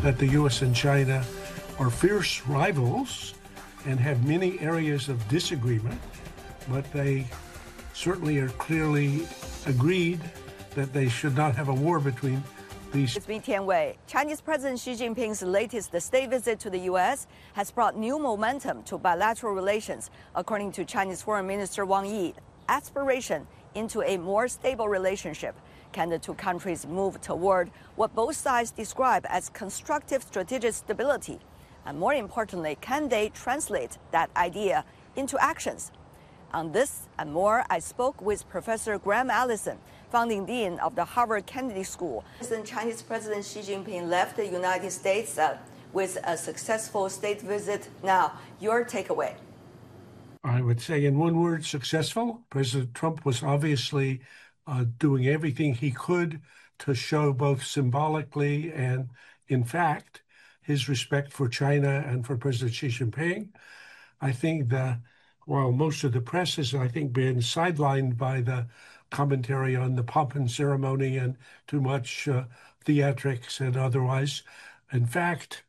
that the U.S. and China are fierce rivals and have many areas of disagreement, but they certainly are clearly agreed that they should not have a war between these. It's me, Tian Wei. Chinese President Xi Jinping's latest state visit to the U.S. has brought new momentum to bilateral relations, according to Chinese Foreign Minister Wang Yi. Aspiration into a more stable relationship. Can the two countries move toward what both sides describe as constructive strategic stability? And more importantly, can they translate that idea into actions? On this and more, I spoke with Professor Graham Allison, founding dean of the Harvard Kennedy School. Chinese President Xi Jinping left the United States with a successful state visit. Now, your takeaway. I would say in one word, successful. President Trump was obviously doing everything he could to show both symbolically and, in fact, his respect for China and for President Xi Jinping. I think while most of the press has, I think, been sidelined by the commentary on the pomp and ceremony and too much theatrics and otherwise, in fact,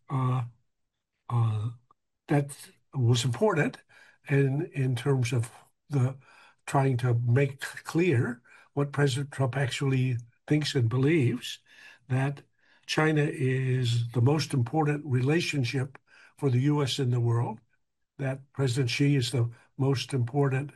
that was important in terms of the trying to make clear what President Trump actually thinks and believes, that China is the most important relationship for the U.S. in the world, that President Xi is the most important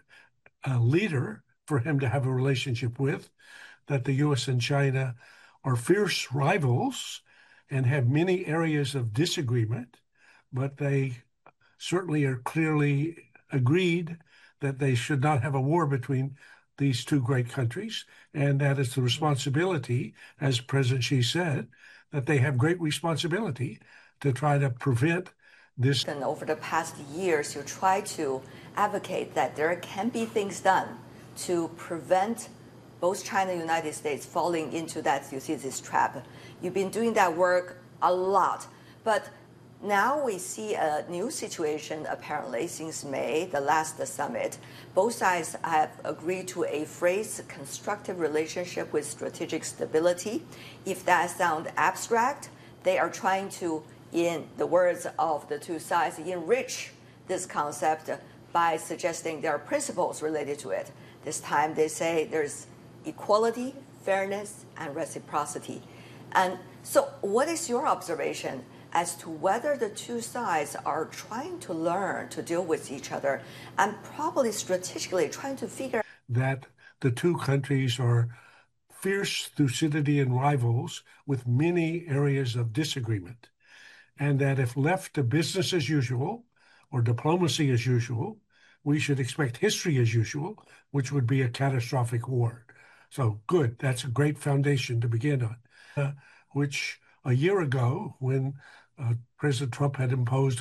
leader for him to have a relationship with, that the U.S. and China are fierce rivals and have many areas of disagreement, but they certainly are clearly agreed that they should not have a war between these two great countries, and that it's the responsibility, as President Xi said, that they have great responsibility to try to prevent this. And over the past years, you try to advocate that there can be things done to prevent both China and the United States falling into that, you see, this trap. You've been doing that work a lot, but now we see a new situation, apparently, since May, the last summit. Both sides have agreed to a phrase, constructive relationship with strategic stability. If that sounds abstract, they are trying to, in the words of the two sides, enrich this concept by suggesting there are principles related to it. This time they say there's equality, fairness, and reciprocity. And so what is your observation as to whether the two sides are trying to learn to deal with each other and probably strategically trying to figure that the two countries are fierce Thucydidean rivals with many areas of disagreement, and that if left to business as usual or diplomacy as usual, we should expect history as usual, which would be a catastrophic war. So good, that's a great foundation to begin on, which a year ago, when President Trump had imposed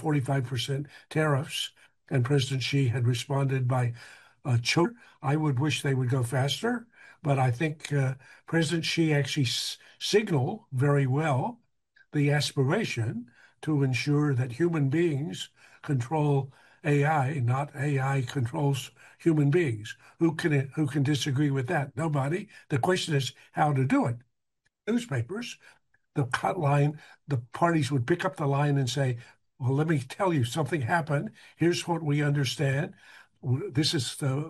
145% tariffs and President Xi had responded by choke, I would wish they would go faster. But I think President Xi actually signaled very well the aspiration to ensure that human beings control AI, not AI controls human beings. Who can disagree with that? Nobody. The question is how to do it. Newspapers, the cut line, the parties would pick up the line and say, well, let me tell you, something happened. Here's what we understand. This is the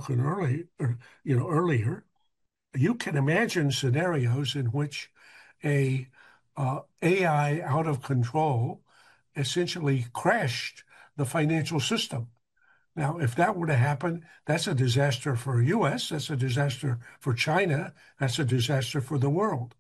earlier. You can imagine scenarios in which a AI out of control essentially crashed the financial system. Now, if that were to happen, that's a disaster for the U.S., that's a disaster for China, that's a disaster for the world.